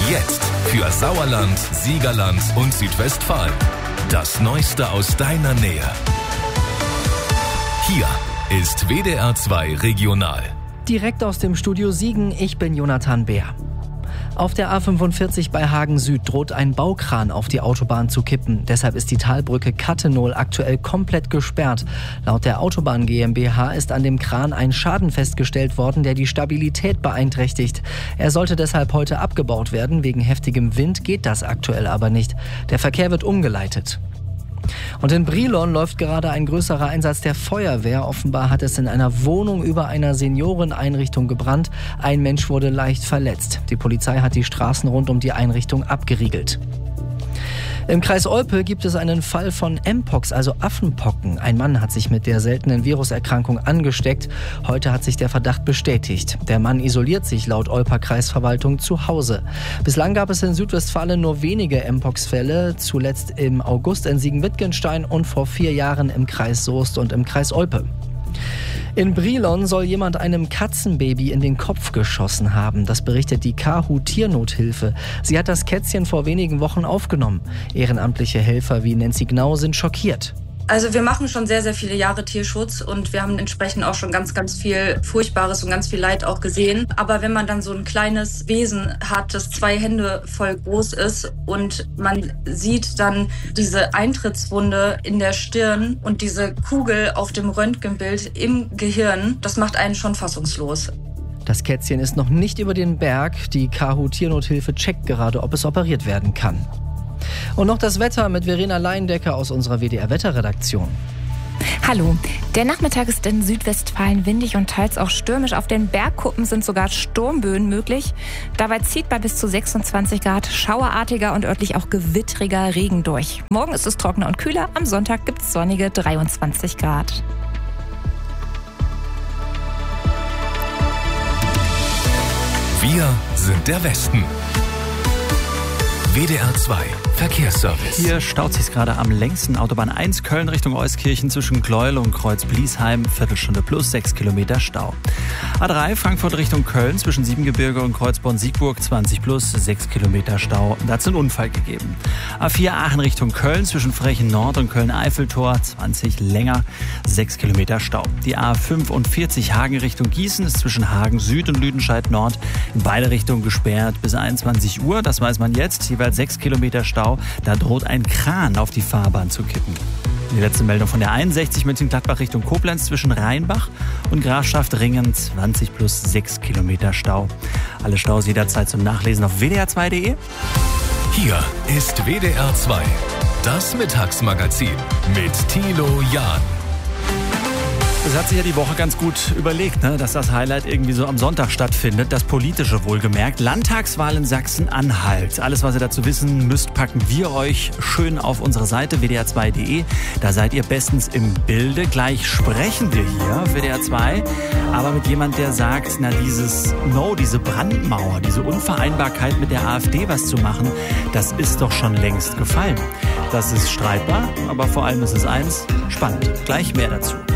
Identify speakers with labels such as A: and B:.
A: Jetzt für Sauerland, Siegerland und Südwestfalen. Das Neueste aus deiner Nähe. Hier ist WDR 2 Regional.
B: Direkt aus dem Studio Siegen, ich bin Jonathan Beer. Auf der A45 bei Hagen Süd droht ein Baukran auf die Autobahn zu kippen. Deshalb ist die Talbrücke Kattenohl aktuell komplett gesperrt. Laut der Autobahn GmbH ist an dem Kran ein Schaden festgestellt worden, der die Stabilität beeinträchtigt. Er sollte deshalb heute abgebaut werden. Wegen heftigem Wind geht das aktuell aber nicht. Der Verkehr wird umgeleitet. Und in Brilon läuft gerade ein größerer Einsatz der Feuerwehr. Offenbar hat es in einer Wohnung über einer Senioreneinrichtung gebrannt. Ein Mensch wurde leicht verletzt. Die Polizei hat die Straßen rund um die Einrichtung abgeriegelt. Im Kreis Olpe gibt es einen Fall von Mpox, also Affenpocken. Ein Mann hat sich mit der seltenen Viruserkrankung angesteckt. Heute hat sich der Verdacht bestätigt. Der Mann isoliert sich laut Olper Kreisverwaltung zu Hause. Bislang gab es in Südwestfalen nur wenige Mpox-Fälle, zuletzt im August in Siegen-Wittgenstein und vor 4 Jahren im Kreis Soest und im Kreis Olpe. In Brilon soll jemand einem Katzenbaby in den Kopf geschossen haben. Das berichtet die KHU Tiernothilfe. Sie hat das Kätzchen vor wenigen Wochen aufgenommen. Ehrenamtliche Helfer wie Nancy Gnau sind schockiert.
C: Also wir machen schon sehr, sehr viele Jahre Tierschutz und wir haben entsprechend auch schon ganz, ganz viel Furchtbares und ganz viel Leid auch gesehen. Aber wenn man dann so ein kleines Wesen hat, das 2 Hände voll groß ist und man sieht dann diese Eintrittswunde in der Stirn und diese Kugel auf dem Röntgenbild im Gehirn, das macht einen schon fassungslos.
B: Das Kätzchen ist noch nicht über den Berg. Die KHU Tiernothilfe checkt gerade, ob es operiert werden kann. Und noch das Wetter mit Verena Leindecker aus unserer WDR-Wetterredaktion.
D: Hallo. Der Nachmittag ist in Südwestfalen windig und teils auch stürmisch. Auf den Bergkuppen sind sogar Sturmböen möglich. Dabei zieht bei bis zu 26 Grad schauerartiger und örtlich auch gewittriger Regen durch. Morgen ist es trockener und kühler. Am Sonntag gibt es sonnige 23 Grad.
A: Wir sind der Westen. WDR 2 Verkehrsservice.
E: Hier staut sich gerade am längsten. Autobahn 1 Köln Richtung Euskirchen zwischen Gleuel und Kreuz-Bliesheim. Viertelstunde plus 6 Kilometer Stau. A3 Frankfurt Richtung Köln zwischen Siebengebirge und Kreuzborn-Siegburg 20 plus 6 Kilometer Stau. Da hat es einen Unfall gegeben. A4 Aachen Richtung Köln zwischen Frechen Nord und Köln-Eiffeltor 20 länger 6 Kilometer Stau. Die A45 Hagen Richtung Gießen ist zwischen Hagen Süd und Lüdenscheid Nord in beide Richtungen gesperrt bis 21 Uhr. Das weiß man jetzt. Jeweils 6 Kilometer Stau. Da droht ein Kran auf die Fahrbahn zu kippen. Die letzte Meldung von der 61 Mönchengladbach Richtung Koblenz zwischen Rheinbach und Grafschaft Ringen 20 plus 6 Kilometer Stau. Alle Staus jederzeit zum Nachlesen auf wdr2.de.
A: Hier ist WDR 2, das Mittagsmagazin mit Thilo Jahn.
E: Das hat sich ja die Woche ganz gut überlegt, dass das Highlight irgendwie so am Sonntag stattfindet. Das Politische wohlgemerkt. Landtagswahl in Sachsen-Anhalt. Alles, was ihr dazu wissen müsst, packen wir euch schön auf unsere Seite wdr2.de. Da seid ihr bestens im Bilde. Gleich sprechen wir hier, WDR 2, aber mit jemand, der sagt, diese Brandmauer, diese Unvereinbarkeit mit der AfD was zu machen, das ist doch schon längst gefallen. Das ist streitbar, aber vor allem ist es eins, spannend. Gleich mehr dazu.